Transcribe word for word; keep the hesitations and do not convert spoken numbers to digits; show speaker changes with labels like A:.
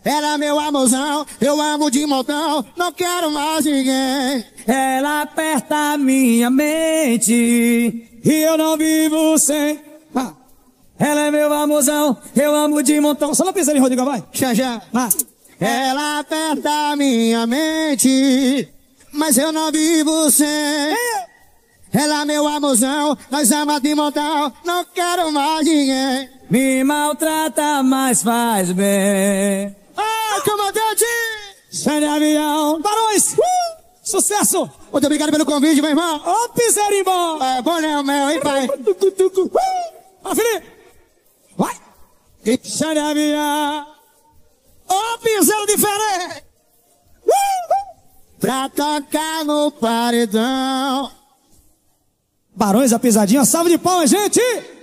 A: Ela é meu amorzão, eu amo de montão, não quero mais ninguém.
B: Ela aperta minha mente e eu não vivo sem. Ah. Ela é meu amorzão, eu amo de montão. Só uma pisadinha, Rodrigo, vai.
A: Já, já.
B: Ah.
A: Ela aperta minha mente, mas eu não vivo sem. É. Ela é meu amorzão, nós amamos de montão, não quero mais ninguém.
B: Me maltrata, mas faz bem.
A: Ah, comandante!
B: Sai de avião. Barões! Uh! Sucesso!
A: Muito obrigado pelo convite, meu irmão.
B: Ô, piseirinho bom!
A: É bom, né, o meu, hein, pai?
B: Ó, Felipe! Vai! Sai de avião.
A: Ô, piseiro diferente! Uh! Pra tocar no paredão.
B: Barões, a pisadinha. Salve de palmas, gente!